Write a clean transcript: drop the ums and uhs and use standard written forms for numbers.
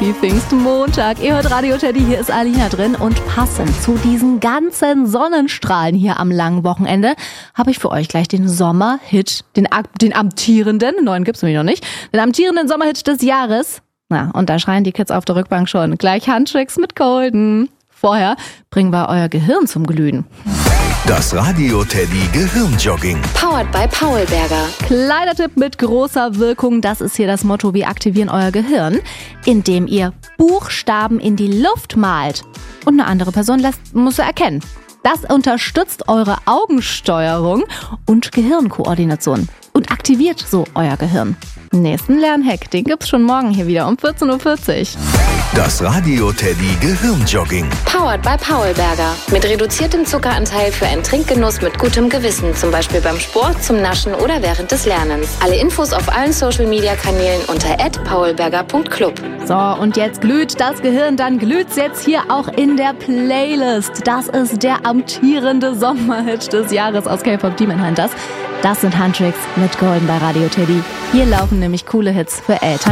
Happy Pfingstmontag. Ihr hört Radio Teddy, hier ist Alina drin. Und passend zu diesen ganzen Sonnenstrahlen hier am langen Wochenende habe ich für euch gleich den Sommerhit, den amtierenden, den neuen gibt's nämlich noch nicht, den amtierenden Sommerhit des Jahres. Na, und da schreien die Kids auf der Rückbank schon. Gleich Handtricks mit Golden. Vorher bringen wir euer Gehirn zum Glühen. Das Radio Teddy Gehirnjogging. Powered by Paulberger. Kleiner Tipp mit großer Wirkung, das ist hier das Motto, wir aktivieren euer Gehirn, indem ihr Buchstaben in die Luft malt und eine andere Person muss er erkennen. Das unterstützt eure Augensteuerung und Gehirnkoordination und aktiviert so euer Gehirn. Nächsten Lernhack, den gibt's schon morgen hier wieder um 14.40 Uhr. Das Radio Teddy Gehirnjogging. Powered by Paulberger. Mit reduziertem Zuckeranteil für einen Trinkgenuss mit gutem Gewissen. Zum Beispiel beim Sport, zum Naschen oder während des Lernens. Alle Infos auf allen Social-Media-Kanälen unter @paulberger.club. So, und jetzt glüht das Gehirn, dann glüht's jetzt hier auch in der Playlist. Das ist der amtierende Sommerhit des Jahres aus K-Pop Demon Hunters. Das sind Handtricks mit Golden bei Radio Teddy. Hier laufen nämlich coole Hits für Eltern.